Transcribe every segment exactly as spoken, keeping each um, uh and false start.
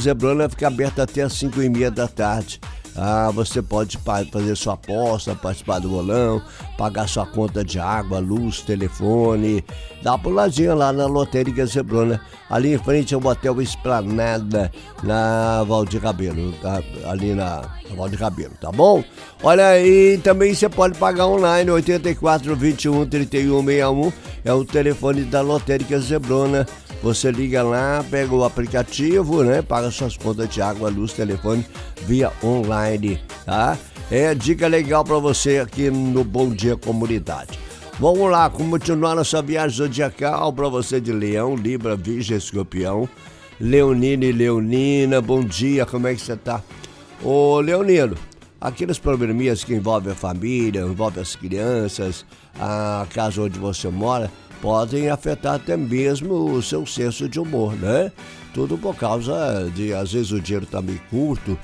Zebrona fica aberta até as cinco e meia da tarde. Ah, você pode fazer sua aposta, participar do bolão, pagar sua conta de água, luz, telefone. Dá uma puladinha lá na Lotérica Zebrona, ali em frente ao Motel Esplanada, na Valdir Rabelo, tá? Ali na, na Valdir Rabelo, tá bom? Olha aí, também você pode pagar online, oito quatro, vinte e um, trinta e um, sessenta e um, é o telefone da Lotérica Zebrona. Você liga lá, pega o aplicativo, né? Paga suas contas de água, luz, telefone via online, tá? É dica legal para você aqui no Bom Dia Comunidade. Vamos lá, continuar nossa viagem zodiacal para você de Leão, Libra, Virgem, Escorpião, Leonino e Leonina. Bom dia, como é que você tá? Ô Leonino, aqueles probleminhas que envolvem a família, envolvem as crianças, a casa onde você mora, podem afetar até mesmo o seu senso de humor, né? Tudo por causa de, às vezes, o dinheiro tá meio curto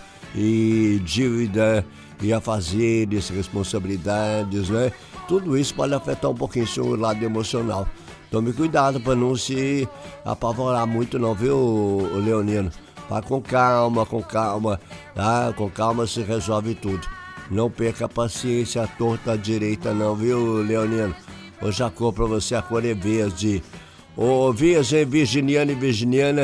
e dívida e afazeres, responsabilidades, né? Tudo isso pode afetar um pouquinho o seu lado emocional. Tome cuidado para não se apavorar muito não, viu, Leonino? Vá com calma, com calma, tá? Com calma se resolve tudo. Não perca a paciência à torta à direita não, viu, Leonino? Hoje a cor para você, a cor é verde. Ô, Virgem, Virginiana e Virginiana,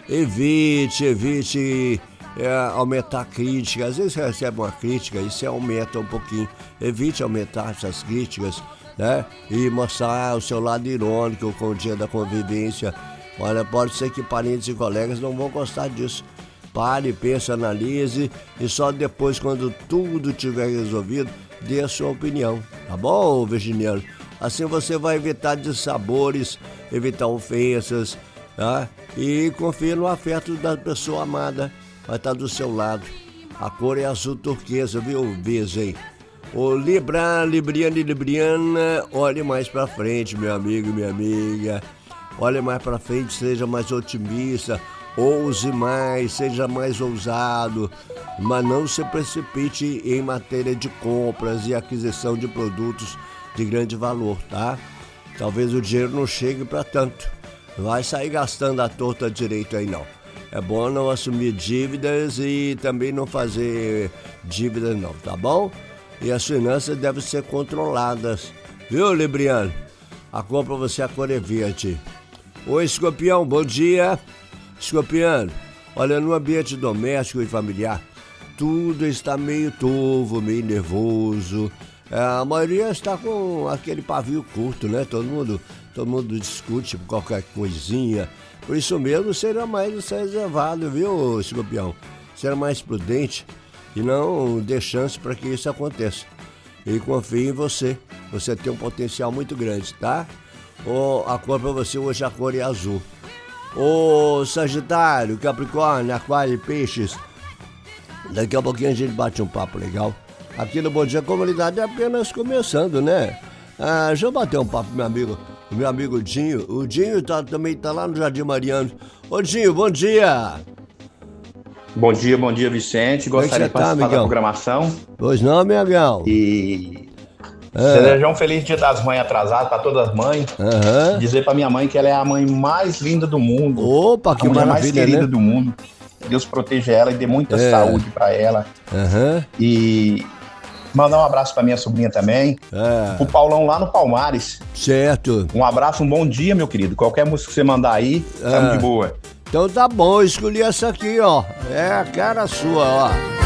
evite, evite é, aumentar a crítica. Às vezes você recebe uma crítica e você aumenta um pouquinho. Evite aumentar essas críticas, né? E mostrar o seu lado irônico com o dia da convivência. Olha, pode ser que parentes e colegas não vão gostar disso. Pare, pense, analise e só depois, quando tudo tiver resolvido, dê a sua opinião. Tá bom, Virginiano? Assim você vai evitar dissabores, evitar ofensas, tá? E confia no afeto da pessoa amada, vai estar do seu lado. A cor é azul turquesa, viu, Virgem? Ô Libra, Libriana e Libriana, olhe mais pra frente, meu amigo e minha amiga. Olhe mais pra frente, seja mais otimista, ouse mais, seja mais ousado, mas não se precipite em matéria de compras e aquisição de produtos de grande valor, tá? Talvez o dinheiro não chegue para tanto. Vai sair gastando a torta direito aí não. É bom não assumir dívidas e também não fazer dívidas não, tá bom? E as finanças devem ser controladas, viu, Libriano? A cor para você, a cor é verde. Oi, Escorpião, bom dia. Escorpião, olha, no ambiente doméstico e familiar, tudo está meio turvo, meio nervoso. A maioria está com aquele pavio curto, né? Todo mundo, todo mundo discute por qualquer coisinha. Por isso mesmo, seja mais reservado, viu, Escorpião? Seja mais prudente e não dê chance para que isso aconteça. E confie em você. Você tem um potencial muito grande, tá? Oh, a cor para você hoje, a cor é azul. Ô, Sagitário, Capricórnio, Aquário e Peixes. Daqui a pouquinho a gente bate um papo legal. Aqui no Bom Dia Comunidade é apenas começando, né? Ah, deixa eu bater um papo com meu amigo, meu amigo Dinho. O Dinho tá, também tá lá no Jardim Mariano. Ô Dinho, bom dia! Bom dia, bom dia, Vicente. Gostaria de participar da programação. Pois não, amigão? E é. desejar um feliz Dia das Mães atrasado para todas as mães. Uhum. Dizer para minha mãe que ela é a mãe mais linda do mundo. Opa, que maravilha, mais querida, né? do mundo. Deus proteja ela e dê muita é. saúde para ela. Uhum. E mandar um abraço para minha sobrinha também. É. O Paulão lá no Palmares. Certo. Um abraço, um bom dia, meu querido. Qualquer música que você mandar aí, estamos é. de boa. Então tá bom, eu escolhi essa aqui, ó. É a cara sua, ó.